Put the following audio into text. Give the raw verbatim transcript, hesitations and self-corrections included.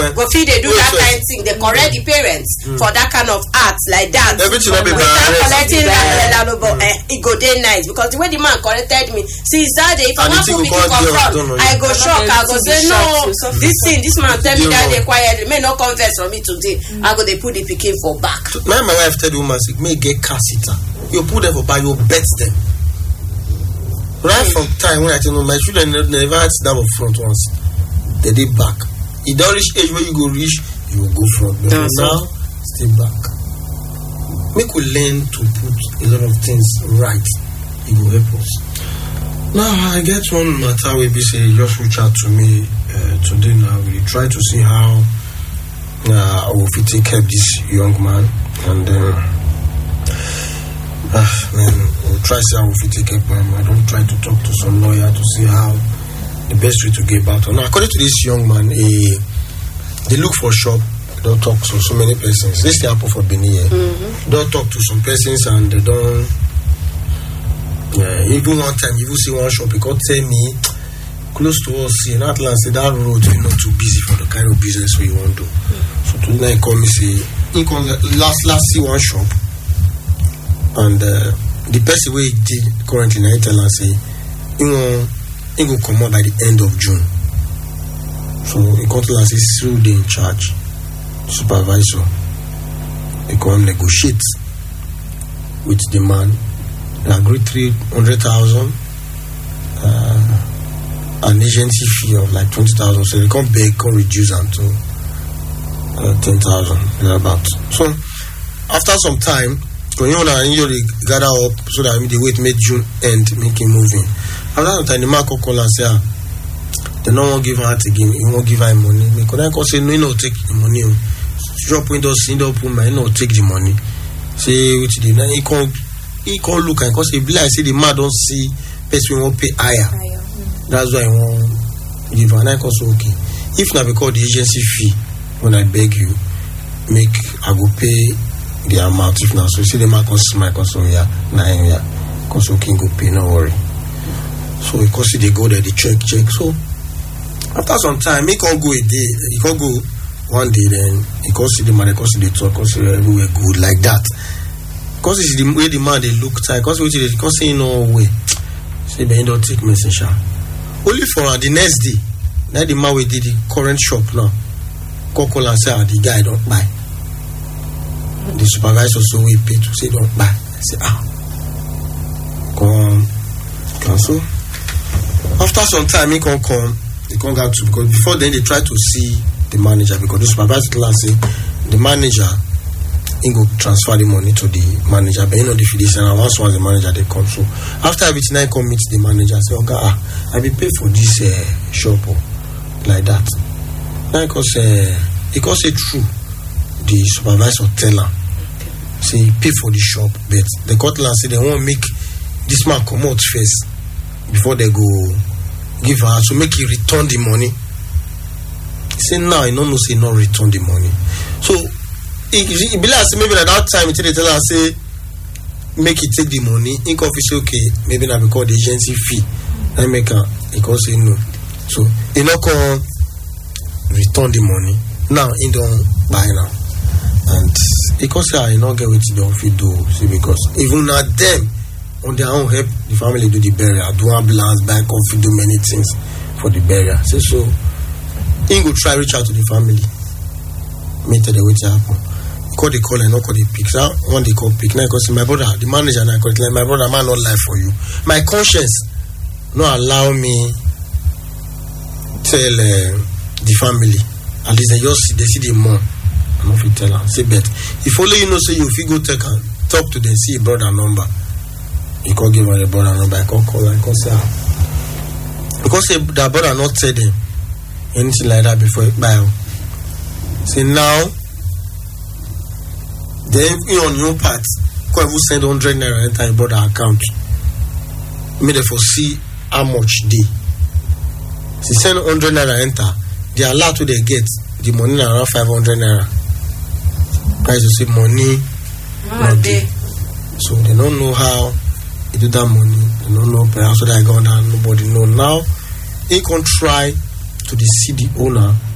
But if they do that kind of thing, they correct the parents mm. for that kind of acts like that. Everything will be without collecting that, but it go day night because the way the man corrected me, since that day, if I want to be confront, I go shock. I go say no, this thing, this man tell me that they quiet. May not confess for me today. I go they put the pikin for back. My my wife tell the woman, may get car sitter. You put them for buy, you bet them. Right from time when I tell you my children never sit down up front once, they did back. You don't reach age where you go reach, you will go front. But for now, stay back. Make we learn to put a lot of things right. It will help us. Now I get one matter where they say just reach out to me uh, today. Now we try to see how uh, I will fit take care of this young man, and uh, uh, man, we'll try to see how we fit take care of him. I don't try to talk to some lawyer to see how the best way to get back to. Now, according to this young man, he, they look for shop, they don't talk to so many persons. This thing happen for Benin here. Mm-hmm. Don't talk to some persons and they don't. Yeah, even one time, you will see one shop, he could tell me close to us in Atlas, that road is not too busy for the kind of business we want to do. Mm-hmm. So today, I call me say, he come last last see one shop, and uh, the person where he did currently, I tell her say, you know. He will come out by the end of June. So he got to say through the in charge supervisor. He come negotiate with the man. They agreed three hundred thousand, uh, an agency fee of like twenty thousand. So they come beg, come reduce them to uh, ten thousand about. So after some time, when you know you gather up so that they wait make June end, make him move in. After some time, the man call call and say, ah, they don't want to give her again. He won't give her money. Because I can say, no, you don't take the money. Drop windows, see the open man, you don't take the money. Say, which they now he can't, he can't look and say, I say the man don't see person won't pay higher. higher. Mm-hmm. That's why I won't give her. And I can say, okay, if not because the agency fee, when I beg you, make I go pay the amount. If not, so you see the man can smile, can say, yeah, nine, yeah, can say, okay, go pay, no worry. So because they go there, they check, check. So after some time, he can't go a day. He can't go one day. Then he can't see the man. He can't see the talk. Because everywhere good like that. Because it's the way the man they look tight. Because they can't see no way. Say, but he don't take messenger. Only for uh, the next day, now the man we did the current shop now. Call call and say, ah, the guy don't buy. The supervisor so we pay to say don't buy. I say, ah, come cancel. After some time, he can come, he can go to, because before then they try to see the manager, because the supervisor say the manager, he go transfer the money to the manager, but you know the fiduciary, and once once the manager they come. So after everything, I come meet the manager, say, okay, ah, I be pay for this uh, shop, oh, like that. Now because uh, because say true, the supervisor tell her, say pay for the shop, but the cutler say they won't make this man come out first before they go give her, so make he return the money. He say now, he don't know say not return the money. So he, he be like, maybe at that time, he tell her say make he take the money. He can say okay, maybe not because the agency fee. I make her, he can say no. So he not can return the money. Now he don't buy now, and he can say I not get what he don't fit do. See, because even at them, on their own help, the family do the burial, do ambulance, buy coffee, do many things for the burial. So, so he go try reach out to the family. Me tell the way to happen. Call the call and not call the pick. Now, one they call pick. Now, because my brother, the manager, now call it like my brother, man, not lie for you. My conscience not allow me tell uh, the family. At least they just see, they see the mom. I'm not fit tell her. Say, but if only you know, say you if you go take and talk to them, see a brother number. You can't give her the brother number. I can't call her. I can't say her. Because the brother not tell them anything like that before you buy. Say now, then you on your part, because you send hundred naira enter your brother account. May they foresee how much they. She send hundred naira enter. They are allowed to they get the money around five hundred naira. Guys, you say money, not day. So they don't know how. He do that money, they don't know perhaps that I got down, nobody know. Now he can try to deceive the owner